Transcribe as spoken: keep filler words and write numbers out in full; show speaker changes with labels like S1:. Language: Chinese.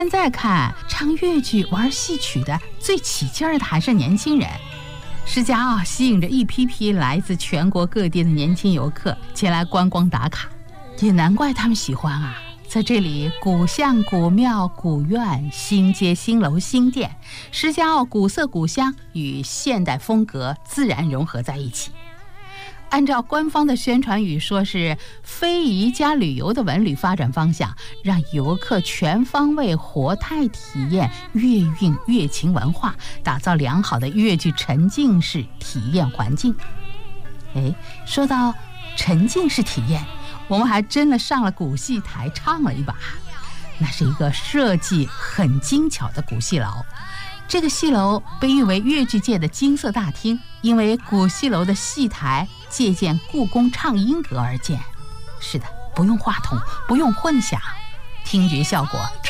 S1: 现在看唱越剧玩戏曲的最起劲儿的还是年轻人，施家坳吸引着一批批来自全国各地的年轻游客前来观光打卡，也难怪他们喜欢啊。在这里，古巷、古庙、古院、新街、新楼、新店，施家坳古色古香与现代风格自然融合在一起。按照官方的宣传语说，是非遗加旅游的文旅发展方向，让游客全方位活态体验粤韵乐琴文化，打造良好的粤剧沉浸式体验环境。哎，说到沉浸式体验，我们还真的上了古戏台唱了一把。那是一个设计很精巧的古戏楼，这个戏楼被誉为粤剧界的金色大厅，因为古戏楼的戏台借鉴故宫畅音阁而建。是的，不用话筒，不用混响，听觉效果